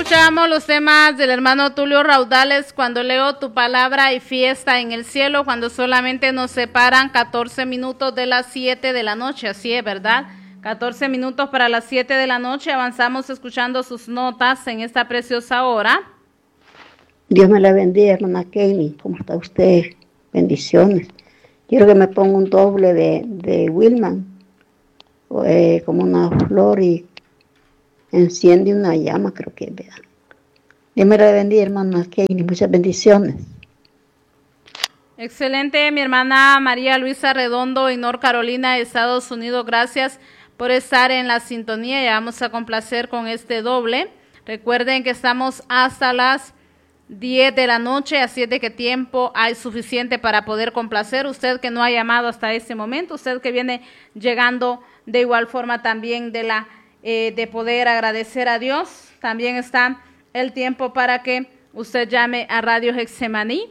Escuchamos los temas del hermano Tulio Raudales, cuando leo tu palabra y fiesta en el cielo, cuando solamente nos separan 14 minutos de las 7 de la noche, así es, ¿verdad? 14 minutos para las 7 de la noche, avanzamos escuchando sus notas en esta preciosa hora. Dios me la bendiga, hermana Kaylee, ¿cómo está usted? Bendiciones. Quiero que me ponga un doble de Wilman, como una flor y enciende una llama, creo que vea. Dios me la bendiga, hermana Kaylee, muchas bendiciones. Excelente, mi hermana María Luisa Redondo, en North Carolina, Estados Unidos, gracias por estar en la sintonía. Ya vamos a complacer con este doble. Recuerden que estamos hasta las 10 de la noche, así es de que tiempo hay suficiente para poder complacer. Usted que no ha llamado hasta este momento, usted que viene llegando de igual forma también de poder agradecer a Dios, también está el tiempo para que usted llame a Radio Getsemaní.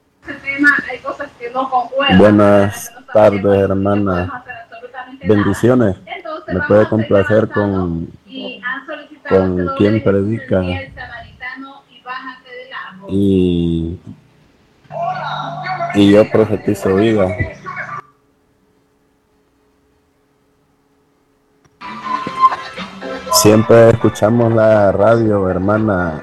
Buenas tardes, hermana. Bendiciones. Me puede complacer con quien predica y yo profetizo vida. Siempre escuchamos la radio, hermana.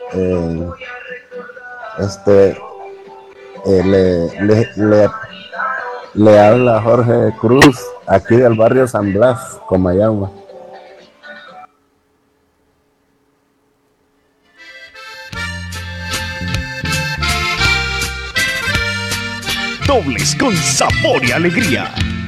Le habla Jorge Cruz, aquí del barrio San Blas, Comayagua. Dobles con sabor y alegría.